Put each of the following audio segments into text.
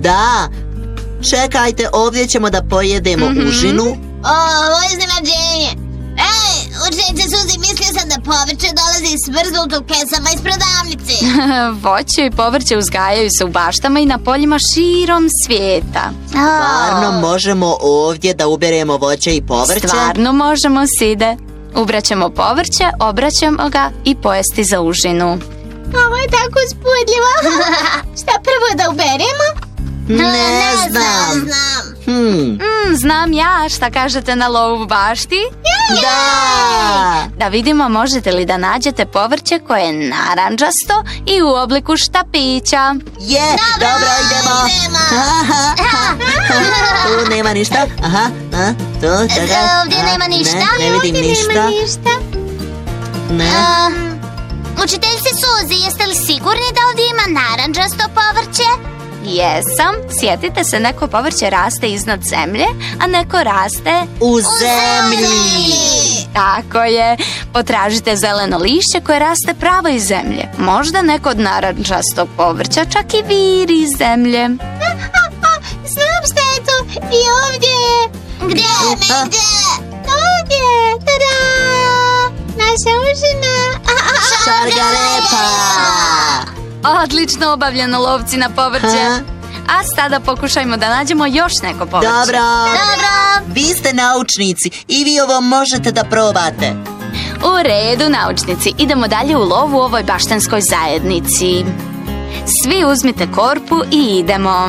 Da. Čekajte, ovdje ćemo da pojedemo užinu. Ovo je iznenađenje. Učenice Suzi, mislio sam da povrće dolazi iz smrznutu kesama iz prodavnice. Voće i povrće uzgajaju se u baštama i na poljima širom svijeta. Stvarno možemo ovdje da uberemo voće i povrće? Stvarno možemo, Side. Ubraćemo povrće, obraćamo ga i pojesti za užinu. Ovo je tako uzbudljivo. Šta prvo da uberemo? Ne znam. Znam ja, šta kažete na lovu u bašti? Da! Da vidimo možete li da nađete povrće koje je narandžasto i u obliku štapića. Dobro, idemo. Tu nema ništa. Tu, čekaj. Ovdje nema ništa. Ne vidim ništa. Ne. Učiteljice Suzi, jeste li sigurni da ovdje ima narandžasto povrće? Jesam. Sjetite se, neko povrće raste iznad zemlje, a neko raste u zemlji. Tako je. Potražite zeleno lišće koje raste pravo iz zemlje. Možda neko od narandžastog povrća čak i viri iz zemlje. Znam šta je to. I ovdje je. Gdje? Ovdje. Tada! Naša užina. Šargarepa. Odlično obavljeno, lovci na povrće. A sada pokušajmo da nađemo još neko povrće. Dobro. Vi ste naučnici i vi ovo možete da probate. U redu, naučnici. Idemo dalje u lov u ovoj baštenskoj zajednici. Svi uzmite korpu i idemo.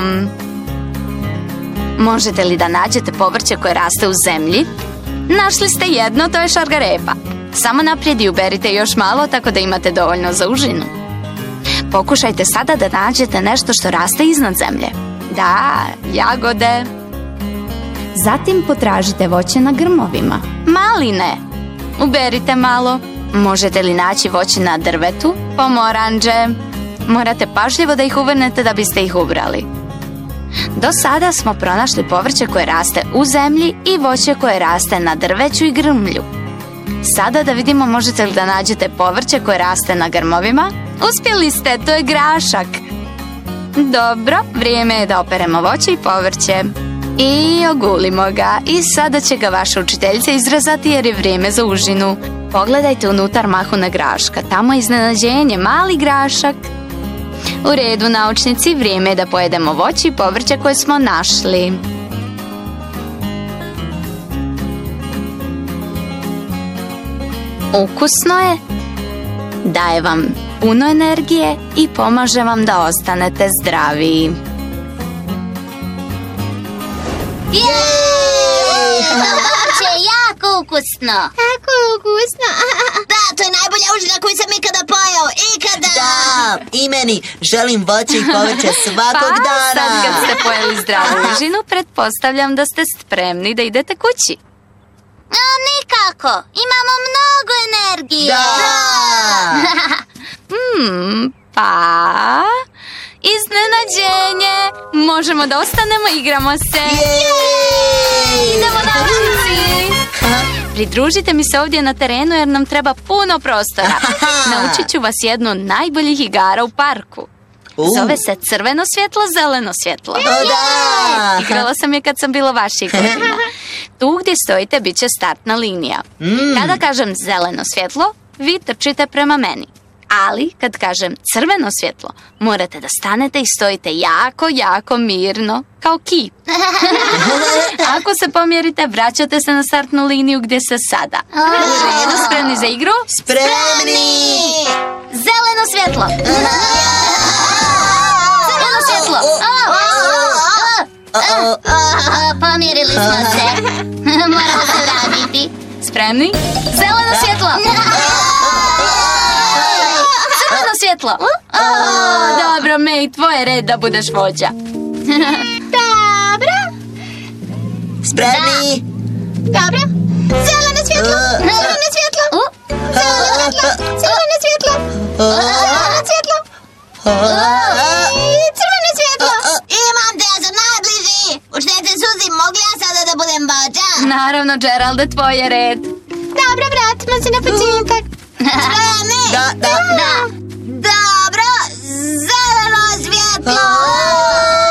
Možete li da nađete povrće koje raste u zemlji? Našli ste jedno, to je šargarepa. Samo naprijed i uberite još malo, tako da imate dovoljno za užinu. Pokušajte sada da nađete nešto što raste iznad zemlje. Da, jagode. Zatim potražite voće na grmovima. Maline. Uberite malo. Možete li naći voće na drvetu? Pomoranđe. Morate pažljivo da ih uvrnete da biste ih ubrali. Do sada smo pronašli povrće koje raste u zemlji i voće koje raste na drveću i grmlju. Sada da vidimo možete li da nađete povrće koje raste na grmovima. Uspjeli ste, to je grašak. Dobro, vrijeme je da operemo voće i povrće. I ogulimo ga. I sada će ga vaša učiteljica izrezati jer je vrijeme za užinu. Pogledajte unutar mahuna graška. Tamo je iznenađenje, mali grašak. U redu, naučnici, vrijeme je da pojedemo voće i povrće koje smo našli. Ukusno je, daje vam puno energije i pomaže vam da ostanete zdravi. Voće je jako ukusno. Tako ukusno. Da, to je najbolja užina koju sam ikada pojao. Ikada. Da, i meni. Želim voće i povrće svakog dana. Pa sad kad ste pojeli zdravu užinu, pretpostavljam da ste spremni da idete kući. Nikako. Imamo mnogo energije. Pa... iznenađenje. Možemo da ostanemo, igramo se. Idemo, naučnici. Pridružite mi se ovdje na terenu jer nam treba puno prostora. Naučit ću vas jednu od najboljih igara u parku. Zove se crveno svjetlo, zeleno svjetlo. Igrala sam je kad sam bila vaših godina. Tu gdje stojite bit će startna linija. Kada kažem zeleno svjetlo, vi trčite prema meni. Ali kad kažem crveno svjetlo, morate da stanete i stojite jako, jako mirno, kao kip. Ako se pomjerite, vraćate se na startnu liniju gdje ste sada. U redu, spremni za igru? Spremni! Zeleno svjetlo! Zeleno svjetlo! Pomjerili smo se. Moramo se vratiti. Spremni? Zeleno svjetlo! Crveno svjetlo! Dobro, May, tvoj je red da budeš vođa. Dobro. Spremni? Dobro. Zeleno svjetlo! Zeleno svjetlo! Zeleno svjetlo! Zeleno svjetlo! Zeleno svjetlo! Crveno svjetlo! Imam te, ja sam najbliži! Učiteljice Suzi, mogu ja sada da budem vođa? Naravno, Geralde, tvoj je red. Dobro, vratimo se na početak. Spremni? Da. Dobro, zeleno svjetlo!